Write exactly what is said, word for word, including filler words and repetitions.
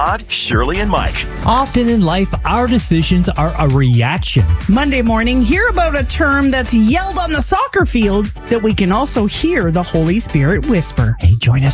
Todd, Shirley, and Mike. Often in life, our decisions are a reaction. Monday morning, hear about a term that's yelled on the soccer field that we can also hear the Holy Spirit whisper. Hey, join us